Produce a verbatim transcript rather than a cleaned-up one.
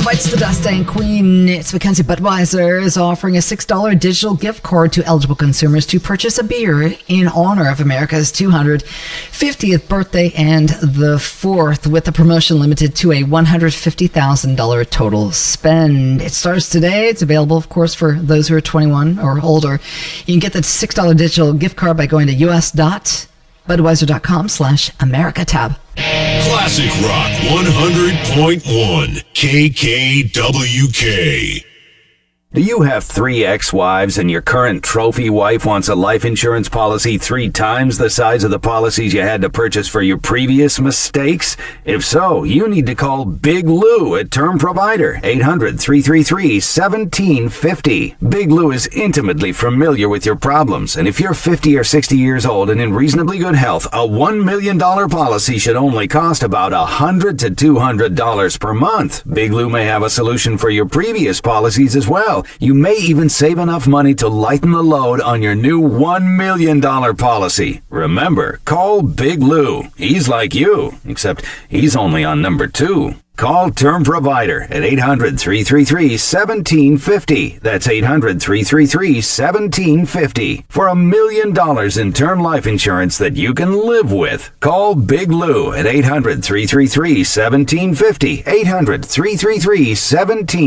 Bites the Dust and Queen. It's Mackenzie. Budweiser is offering a six dollars digital gift card to eligible consumers to purchase a beer in honor of America's two hundred fiftieth birthday and the fourth, with the promotion limited to a one hundred fifty thousand dollars total spend. It starts today. It's available, of course, for those who are twenty-one or older. You can get the six dollars digital gift card by going to us.budweiser.com slash America tab. Classic Rock one hundred point one K K W K. Do you have three ex-wives and your current trophy wife wants a life insurance policy three times the size of the policies you had to purchase for your previous mistakes? If so, you need to call Big Lou at Term Provider, eight hundred, three three three, one seven five zero. Big Lou is intimately familiar with your problems, and if you're fifty or sixty years old and in reasonably good health, a one million dollars policy should only cost about one hundred to two hundred dollars per month. Big Lou may have a solution for your previous policies as well. You may even save enough money to lighten the load on your new one million dollars policy. Remember, call Big Lou. He's like you, except he's only on number two. Call Term Provider at eight hundred, three three three, one seven five zero. That's eight hundred, three three three, one seven five zero. For a million dollars in term life insurance that you can live with. Call Big Lou at eight hundred, three three three, one seven five zero. eight hundred, three three three, one seven five zero.